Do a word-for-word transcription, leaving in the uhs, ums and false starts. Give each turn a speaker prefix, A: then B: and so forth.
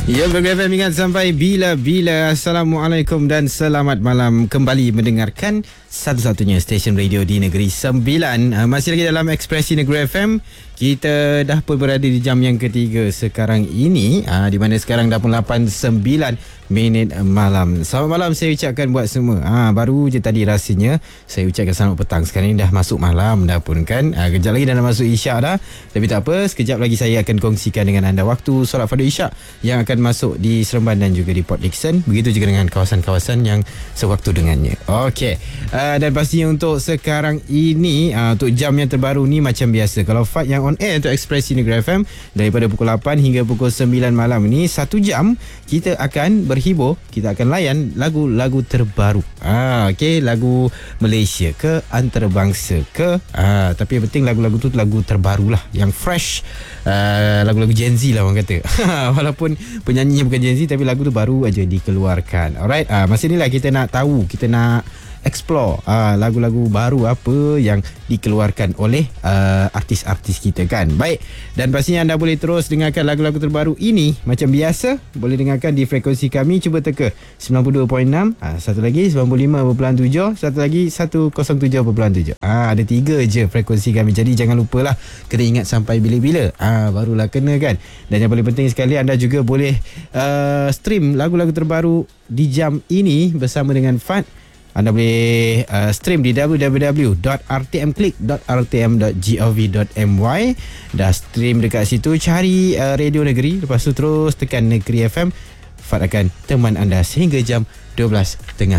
A: Ya, Negeri F M ingat sampai bila-bila. Assalamualaikum dan selamat malam. Kembali mendengarkan satu-satunya stesen radio di Negeri Sembilan. uh, Masih lagi dalam Ekspresi Negeri F M. Kita dah pun berada di jam yang ketiga sekarang ini, uh, di mana sekarang dah pun lapan sembilan minit malam. Selamat malam saya ucapkan buat semua. ha, Baru je tadi rasanya saya ucapkan selamat petang. Sekarang ni dah masuk malam dah pun kan. ha, Kejap lagi dah nak masuk isyak dah. Tapi tak apa, sekejap lagi saya akan kongsikan dengan anda waktu solat fardu isyak yang akan masuk di Seremban dan juga di Port Dickson. Begitu juga dengan kawasan-kawasan yang sewaktu dengannya. Okey, uh, dan pastinya untuk sekarang ini, uh, untuk jam yang terbaru ni macam biasa, kalau Fad yang on air untuk Ekspresi Negeri F M daripada pukul lapan hingga pukul sembilan malam ni, satu jam kita akan berhibur, kita akan layan lagu-lagu terbaru. Ah, okey, lagu Malaysia ke, antarabangsa ke, ah, tapi yang penting lagu-lagu tu lagu terbaru lah, yang fresh, ah, lagu-lagu Gen Z lah orang kata. Walaupun penyanyinya bukan Gen Z, tapi lagu tu baru aja dikeluarkan. Alright, ah, masa ni lah kita nak tahu, kita nak explore uh, lagu-lagu baru apa yang dikeluarkan oleh uh, artis-artis kita kan. Baik, dan pastinya anda boleh terus dengarkan lagu-lagu terbaru ini macam biasa. Boleh dengarkan di frekuensi kami, cuba teka sembilan puluh dua perpuluhan enam, uh, satu lagi sembilan puluh lima perpuluhan tujuh, satu lagi seratus tujuh perpuluhan tujuh. uh, Ada tiga je frekuensi kami, jadi jangan lupalah kena ingat sampai bila-bila, uh, barulah kena kan. Dan yang paling penting sekali, anda juga boleh uh, stream lagu-lagu terbaru di jam ini bersama dengan Fad. Anda boleh uh, stream di w w w dot r t m click dot r t m dot gov dot m y. Dah stream dekat situ, cari uh, Radio Negeri, lepas tu terus tekan Negeri F M. Fad akan teman anda sehingga jam dua belas tengah